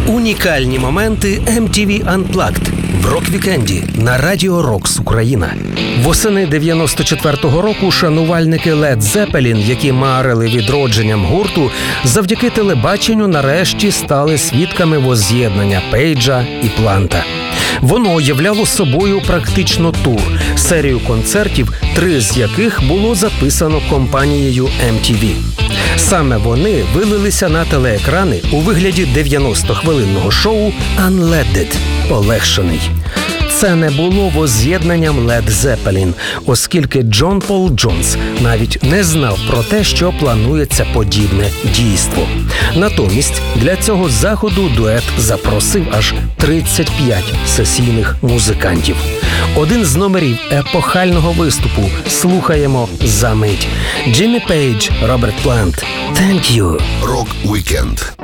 Унікальні моменти MTV Unplugged в рок-вікенді на Радіо Рокс Україна. Восени 94-го року шанувальники Led Zeppelin, які марили відродженням гурту, завдяки телебаченню нарешті стали свідками возз'єднання Пейджа і Планта. Воно являло собою практично тур, серію концертів, 3 з яких було записано компанією MTV. Саме вони вилилися на телеекрани у вигляді 90-хвилинного шоу «Unleaded» – «Полегшений». Це не було возз'єднанням Led Zeppelin, оскільки Джон Пол Джонс навіть не знав про те, що планується подібне дійство. Натомість для цього заходу дует запросив аж 35 сесійних музикантів. Один з номерів епохального виступу слухаємо за мить. Джиммі Пейдж, Роберт Плант. «Thank you». Рок-вікенд.